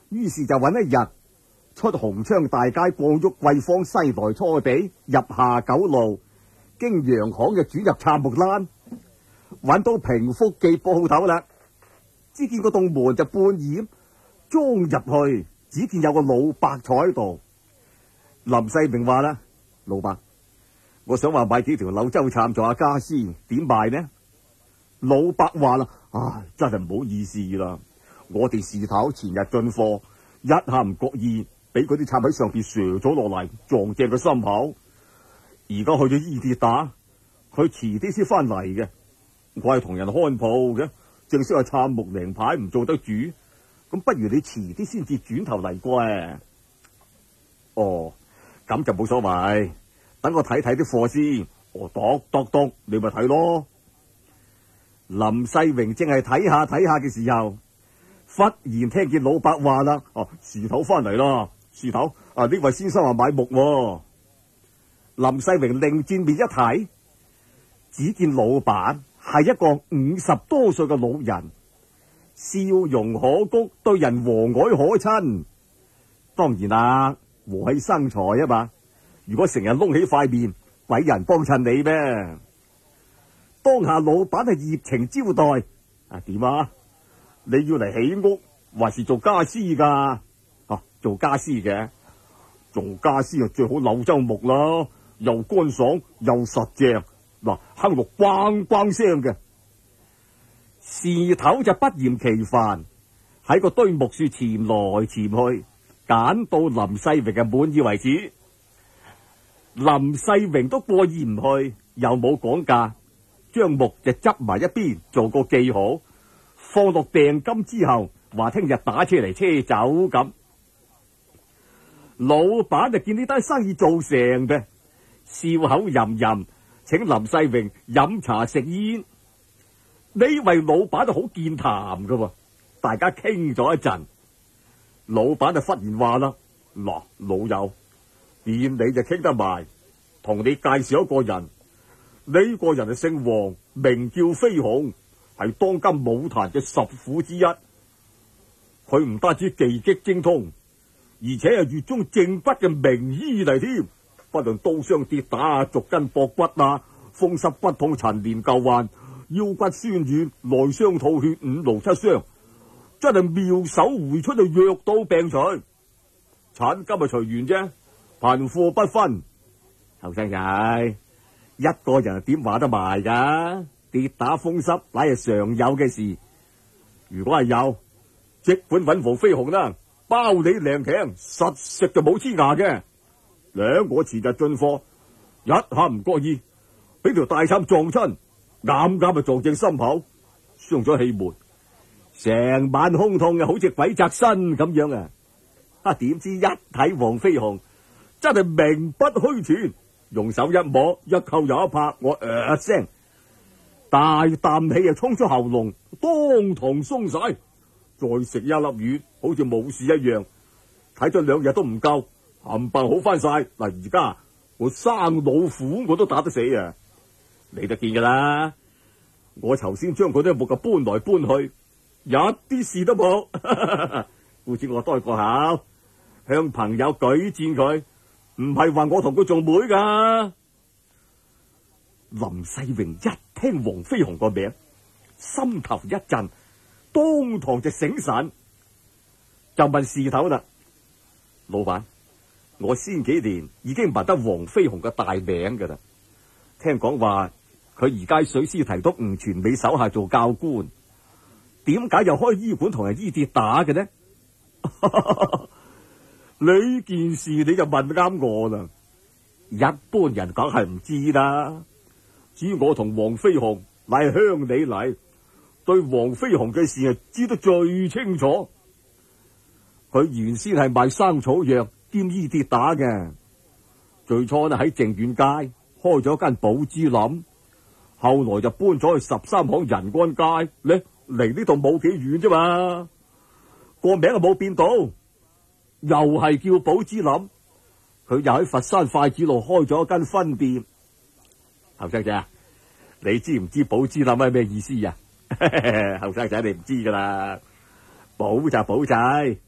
於是就揾一日出紅昌大街，過郁桂坊，西來初地，入下九路，經洋行就轉入杉木欄，揾到平福記鋪頭啦。只見個棟門就半掩，裝入去，只見有個老伯坐喺度。林世明話啦：老伯，我想話買幾條柳州杉做下家私，點賣呢？老伯話啦：唉，真係唔好意思啦，我哋事頭前日進貨，一下唔覺意俾嗰啲杉喺上邊瀡咗落嚟，撞正個心口。而家去咗伊跌打，佢遲啲先翻嚟嘅。我係同人看鋪嘅，正式係杉木名牌唔做得主，咁不如你遲啲先至轉頭嚟啩。哦，咁就冇所謂，等我睇睇啲貨先。哦，篤，你咪睇咯。林世榮正係睇下嘅時候，忽然聽見老伯話啦：樹頭翻嚟啦，樹頭啊，呢位先生話買木喎。林世榮另轉面一睇，只見老闆係一個50多歲嘅老人，笑容可掬，對人和藹可親。當然啦，和氣生財啊嘛。如果成日窿起塊面，鬼人幫襯你咩？當下老闆係熱情招待。點啊？你要嚟起屋，還是做家私噶？做家私嘅，做家私就最好柳州木啦，又乾爽又實淨，敲落咣咣聲嘅。事頭就不厭其煩，喺個堆木樹潛來潛去，揀到林世榮嘅滿意為止。林世榮都過意唔去，又冇講價，將木就執埋一邊，做個記號，放落訂金之後，話聽日打車嚟車走咁。老闆就見呢單生意做成嘅，笑口吟吟，請林世榮飲茶食煙。呢位老闆就好健談噶，大家傾咗一陣，老闆就忽然話啦：嗱，老友，見你就傾得埋，同你介紹一個人。呢個人係姓黃，名叫飛鴻，係當今武壇嘅10虎之一。佢唔單止技擊精通，而且係粵中正骨嘅名醫嚟添。不論刀傷跌打啊、逐筋駁骨啊、風濕骨痛、陳年舊患、腰骨酸軟、內傷吐血、5勞7傷，真係妙手回春，就藥到病除。產金係隨緣啫，貧富不分。後生仔，一個人點話得埋噶？跌打風濕乃係常有嘅事。如果係有，即管揾黃飛鴻啦，包你靚頸，實食就冇黐牙嘅。兩個前日進貨，一下唔覺意俾條大杉撞親，啱就撞正心口，傷咗氣門，成晚胸痛嘅，好似鬼扎身咁樣啊！點知一睇黃飛鴻，真係名不虛傳，用手一摸，一扣又一拍，我一聲大啖氣衝出喉嚨，當堂鬆晒，再食一粒丸，好似冇事一樣。睇咗2日都唔夠，冚唪唥好翻晒。嗱，而家我生老虎我都打得死啊！你就見噶啦，我頭先將佢啲木搬來搬去，一啲事都冇。故此我開個口向朋友舉薦佢，唔係話我同佢做妹噶。林世榮一聽黃飛鴻個名，心頭一震，當堂就醒神，就問事頭啦：老闆，我先幾年已經聞得黃飛鴻嘅大名噶啦，聽講話佢而家水師提督吳傳美手下做教官，點解又開醫館同人醫跌打嘅呢？呢件事你就問啱我啦，一般人梗係唔知啦。至於我同黃飛鴻乃係鄉里嚟，對黃飛鴻嘅事係知得最清楚。佢原先係賣生草藥兼醫跌打嘅，最初呢喺靖遠街開咗間寶芝林，後來就搬咗去13行仁安街咧，離呢度冇幾遠啫嘛，個名啊冇變到，又係叫寶芝林。佢又喺佛山筷子路開咗一間分店。後生仔，你知唔知寶芝林係咩意思啊？後生仔你唔知噶啦，寶就寶仔，